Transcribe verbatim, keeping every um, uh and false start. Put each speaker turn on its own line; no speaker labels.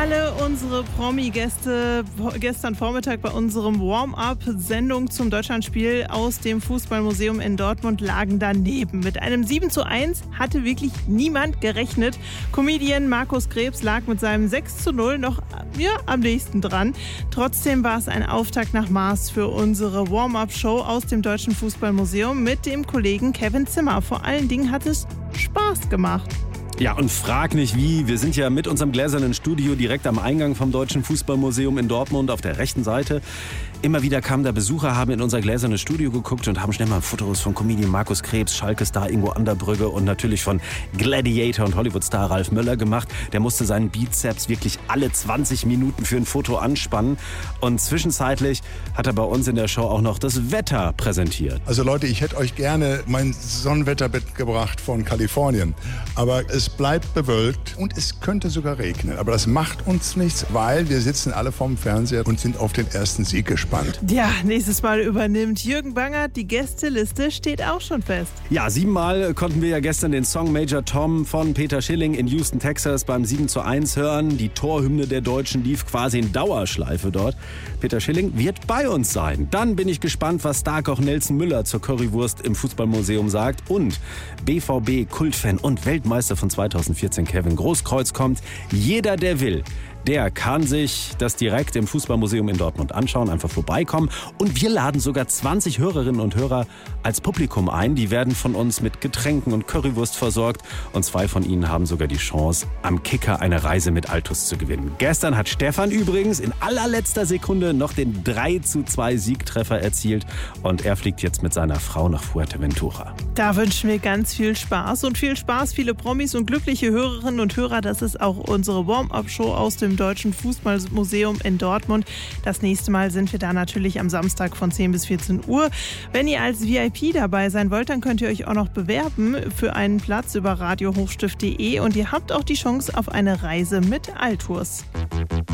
Alle unsere Promi-Gäste gestern Vormittag bei unserem Warm-up-Sendung zum Deutschlandspiel aus dem Fußballmuseum in Dortmund lagen daneben. Mit einem sieben zu eins hatte wirklich niemand gerechnet. Comedian Markus Krebs lag mit seinem sechs zu null noch ja, am nächsten dran. Trotzdem war es ein Auftakt nach Maß für unsere Warm-up-Show aus dem Deutschen Fußballmuseum mit dem Kollegen Kevin Zimmer. Vor allen Dingen hat es Spaß gemacht.
Ja, und frag nicht wie. Wir sind ja mit unserem gläsernen Studio direkt am Eingang vom Deutschen Fußballmuseum in Dortmund auf der rechten Seite. Immer wieder kamen da Besucher, haben in unser gläsernes Studio geguckt und haben schnell mal Fotos von Comedian Markus Krebs, Schalke-Star Ingo Anderbrügge und natürlich von Gladiator und Hollywood-Star Ralf Möller gemacht. Der musste seinen Bizeps wirklich alle zwanzig Minuten für ein Foto anspannen. Und zwischenzeitlich hat er bei uns in der Show auch noch das Wetter präsentiert.
Also Leute, ich hätte euch gerne mein Sonnenwetter mitgebracht von Kalifornien. Aber es bleibt bewölkt und es könnte sogar regnen. Aber das macht uns nichts, weil wir sitzen alle vorm Fernseher und sind auf den ersten Sieg gespannt.
Ja, nächstes Mal übernimmt Jürgen Bangert. Die Gästeliste steht auch schon fest.
Ja, siebenmal konnten wir ja gestern den Song Major Tom von Peter Schilling in Houston, Texas beim sieben zu eins hören. Die Torhymne der Deutschen lief quasi in Dauerschleife dort. Peter Schilling wird bei uns sein. Dann bin ich gespannt, was Starkoch Nelson Müller zur Currywurst im Fußballmuseum sagt. Und B V B-Kultfan und Weltmeister von zweitausendvierzehn Kevin Großkreuz kommt. Jeder, der will, der kann sich das direkt im Fußballmuseum in Dortmund anschauen, einfach vorbeikommen. Und wir laden sogar zwanzig Hörerinnen und Hörer als Publikum ein. Die werden von uns mit Getränken und Currywurst versorgt. Und zwei von ihnen haben sogar die Chance, am Kicker eine Reise mit Altus zu gewinnen. Gestern hat Stefan übrigens in allerletzter Sekunde noch den drei zu zwei Siegtreffer erzielt. Und er fliegt jetzt mit seiner Frau nach Fuerteventura.
Da wünschen wir ganz viel Spaß und viel Spaß, viele Promis und glückliche Hörerinnen und Hörer. Das ist auch unsere Warm-up-Show aus dem Deutschen Fußballmuseum in Dortmund. Das nächste Mal sind wir da natürlich am Samstag von zehn bis vierzehn Uhr. Wenn ihr als V I P dabei sein wollt, dann könnt ihr euch auch noch bewerben für einen Platz über radio hochstift punkt de und ihr habt auch die Chance auf eine Reise mit Altours.